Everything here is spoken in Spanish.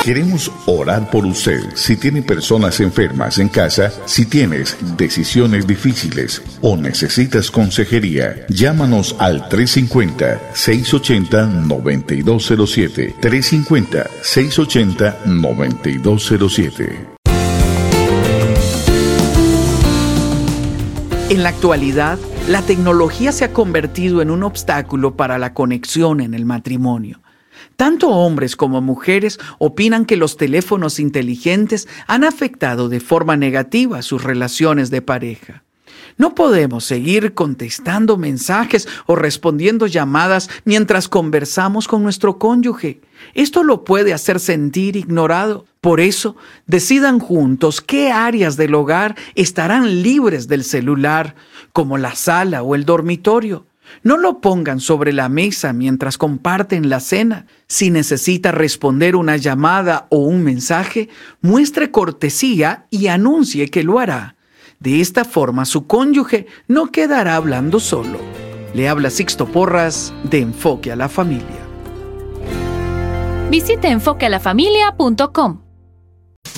Queremos orar por usted. Si tiene personas enfermas en casa, si tienes decisiones difíciles o necesitas consejería, llámanos al 350-680-9207. 350-680-9207. En la actualidad, la tecnología se ha convertido en un obstáculo para la conexión en el matrimonio. Tanto hombres como mujeres opinan que los teléfonos inteligentes han afectado de forma negativa sus relaciones de pareja. No podemos seguir contestando mensajes o respondiendo llamadas mientras conversamos con nuestro cónyuge. Esto lo puede hacer sentir ignorado. Por eso, decidan juntos qué áreas del hogar estarán libres del celular, como la sala o el dormitorio. No lo pongan sobre la mesa mientras comparten la cena. Si necesita responder una llamada o un mensaje, muestre cortesía y anuncie que lo hará. De esta forma, su cónyuge no quedará hablando solo. Le habla Sixto Porras de Enfoque a la Familia. Visite enfoquealafamilia.com.